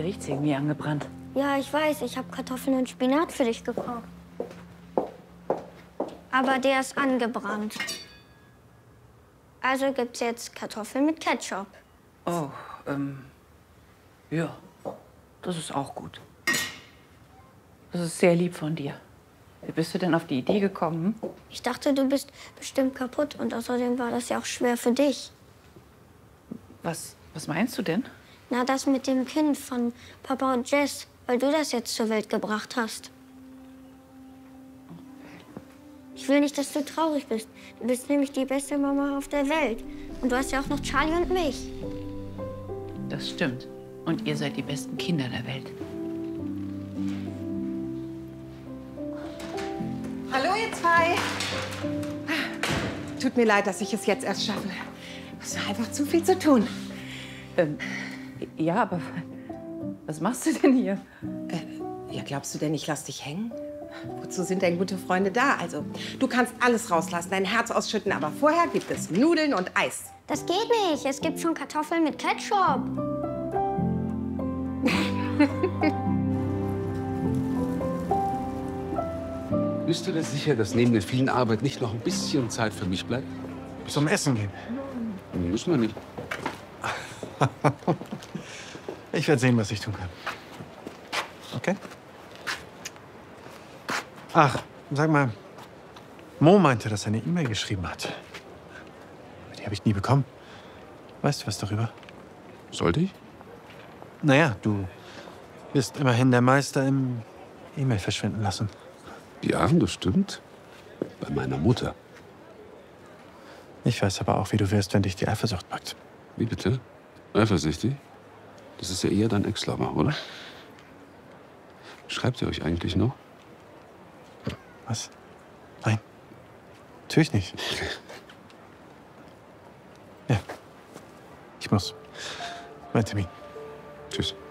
Hier riecht's irgendwie angebrannt. Ja, ich weiß. Ich habe Kartoffeln und Spinat für dich gekocht. Aber der ist angebrannt. Also gibt's jetzt Kartoffeln mit Ketchup. Oh, ja, das ist auch gut. Das ist sehr lieb von dir. Wie bist du denn auf die Idee gekommen? Ich dachte, du bist bestimmt kaputt. Und außerdem war das ja auch schwer für dich. Was meinst du denn? Na, das mit dem Kind von Papa und Jess, weil du das jetzt zur Welt gebracht hast. Ich will nicht, dass du traurig bist. Du bist nämlich die beste Mama auf der Welt. Und du hast ja auch noch Charlie und mich. Das stimmt. Und ihr seid die besten Kinder der Welt. Hallo, ihr zwei. Tut mir leid, dass ich es jetzt erst schaffe. Es war einfach zu viel zu tun. Ja, aber was machst du denn hier? Ja, glaubst du denn, ich lass dich hängen? Wozu sind denn gute Freunde da? Also, du kannst alles rauslassen, dein Herz ausschütten, aber vorher gibt es Nudeln und Eis. Das geht nicht. Es gibt schon Kartoffeln mit Ketchup. Bist du dir sicher, dass neben der vielen Arbeit nicht noch ein bisschen Zeit für mich bleibt? Zum Essen gehen. Müssen wir nicht. Ich werde sehen, was ich tun kann. Okay? Ach, sag mal, Mo meinte, dass er eine E-Mail geschrieben hat. Aber die habe ich nie bekommen. Weißt du was darüber? Sollte ich? Naja, du bist immerhin der Meister im E-Mail verschwinden lassen. Ja, das stimmt. Bei meiner Mutter. Ich weiß aber auch, wie du wirst, wenn dich die Eifersucht packt. Wie bitte? Eifersüchtig? Das ist ja eher dein Ex-Lover, oder? Schreibt ihr euch eigentlich noch? Was? Nein. Natürlich nicht. Ja. Ich muss. Mein Termin. Tschüss.